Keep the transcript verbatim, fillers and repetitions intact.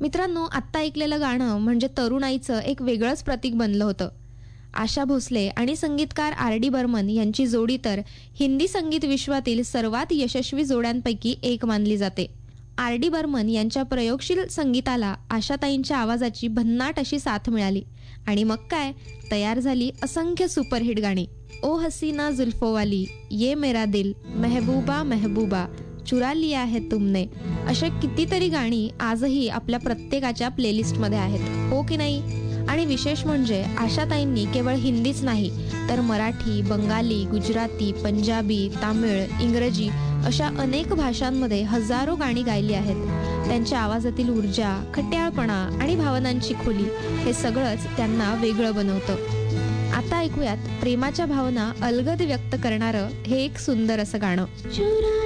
मित्रांनो, आत्ता ऐकलेलं गाणं म्हणजे तरुणाईचं एक वेगळंच प्रतीक बनलं होतं. आशा भोसले आणि संगीतकार आर डी बर्मन यांची जोडी तर हिंदी संगीत विश्वातील सर्वात यशस्वी जोड्यांपैकी एक मानली जाते. आर डी बर्मन यांच्या प्रयोगशील संगीताला आशाताईंच्या आवाजाची भन्नाट अशी साथ मिळाली आणि मग काय, तयार झाली असंख्य सुपरहिट गाणी. ओ हसीना जुल्फोवाली, ये मेरा दिल, मेहबूबा मेहबूबा, चुरा लिया है तुमने, अशा कितीतरी गाणी आजही आपल्या प्रत्येकाच्या प्लेलिस्टमध्ये आहेत, हो की नाही? आणि विशेष म्हणजे आशाताईंनी केवळ हिंदीच नाही तर मराठी, बंगाली, गुजराती, पंजाबी, तामिळ, इंग्रजी अशा अनेक भाषांमध्ये हजारो गाणी गायली आहेत. त्यांच्या आवाजातील ऊर्जा, खट्याळपणा आणि भावनांची खोली हे सगळंच त्यांना वेगळं बनवतं. आता ऐकूयात प्रेमाच्या भावना अलगद व्यक्त करणारं हे एक सुंदर असं गाणं.